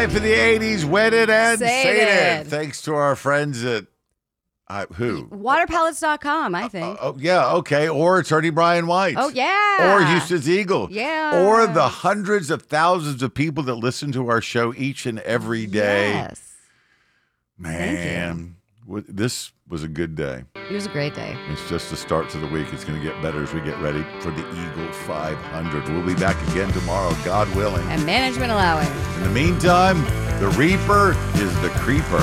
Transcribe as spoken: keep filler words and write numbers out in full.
For the eighties, win it and Say say it. it. Thanks to our friends at uh, who? water pellets dot com, I think. Uh, oh, yeah, okay. Or Attorney Brian White. Oh, yeah. Or Houston's Eagle. Yeah. Or the hundreds of thousands of people that listen to our show each and every day. Yes. Man, w- this was a good day. It was a great day. It's just the start to the week. It's going to get better as we get ready for the Eagle five hundred. We'll be back again tomorrow, God willing. And management allowing. In the meantime, the Reaper is the creeper.